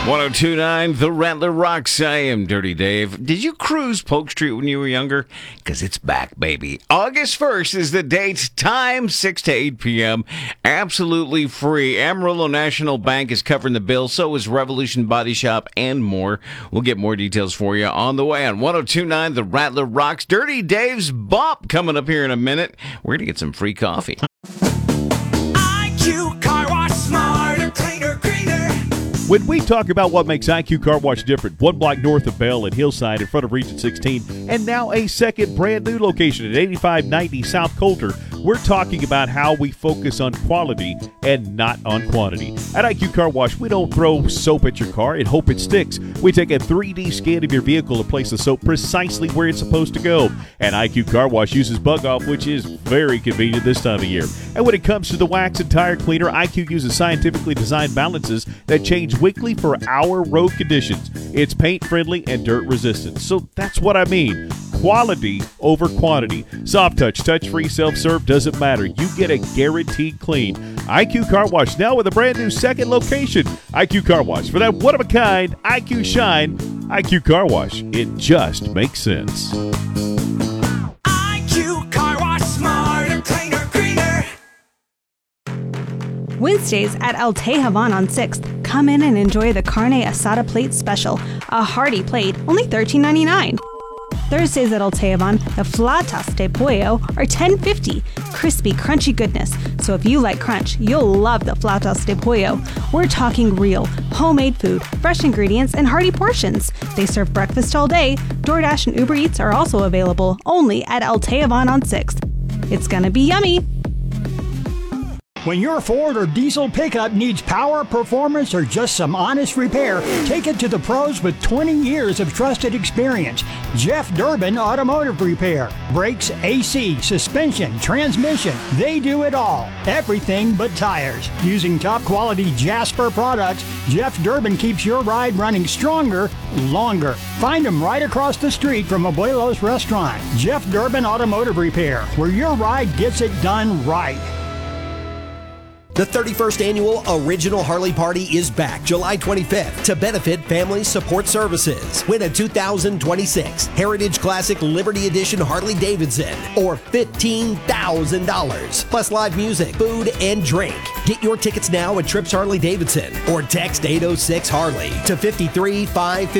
1029 The Rattler Rocks. I am Dirty Dave. Did you cruise Polk Street when you were younger? Because it's back, baby. August 1st is the date. Time 6 to 8 p.m. Absolutely free. Amarillo National Bank is covering the bill. So is Revolution Body Shop and more. We'll get more details for you on the way on 1029 The Rattler Rocks. Dirty Dave's Bop coming up here in a minute. We're going to get some free coffee. IQ Car Wash, smarter, cleaner, greener. When we talk about what makes IQ Car Wash different, one block north of Bell and Hillside in front of Region 16, and now a second brand new location at 8590 South Coulter, we're talking about how we focus on quality and not on quantity. At IQ Car Wash, we don't throw soap at your car and hope it sticks. We take a 3D scan of your vehicle and place the soap precisely where it's supposed to go. And IQ Car Wash uses Bug Off, which is very convenient this time of year. And when it comes to the wax and tire cleaner, IQ uses scientifically designed balances that change weekly for our road conditions. It's paint friendly and dirt resistant. So that's what I mean. Quality over quantity. Soft touch, touch-free, self-serve, doesn't matter. You get a guaranteed clean. IQ Car Wash now with a brand new second location. IQ Car Wash. For that one-of-a-kind IQ shine, IQ Car Wash. It just makes sense. IQ Car Wash, smarter, cleaner, greener. Wednesdays at El Tejavan on 6th. Come in and enjoy the Carne Asada Plate Special. A hearty plate, only $13.99. Thursdays at El Tejavan, the Flatas de Pollo are $10.50. Crispy, crunchy goodness. So if you like crunch, you'll love the Flatas de Pollo. We're talking real, homemade food, fresh ingredients, and hearty portions. They serve breakfast all day. DoorDash and Uber Eats are also available only at El Tejavan on 6th. It's gonna be yummy. When your Ford or diesel pickup needs power, performance, or just some honest repair, take it to the pros with 20 years of trusted experience. Jeff Durbin Automotive Repair. Brakes, AC, suspension, transmission, they do it all. Everything but tires. Using top quality Jasper products, Jeff Durbin keeps your ride running stronger, longer. Find him right across the street from Abuelo's Restaurant. Jeff Durbin Automotive Repair, where your ride gets it done right. The 31st Annual Original Harley Party is back July 25th to benefit Family Support Services. Win a 2026 Heritage Classic Liberty Edition Harley-Davidson or $15,000. Plus live music, food, and drink. Get your tickets now at Trips Harley-Davidson or text 806 Harley to 53550.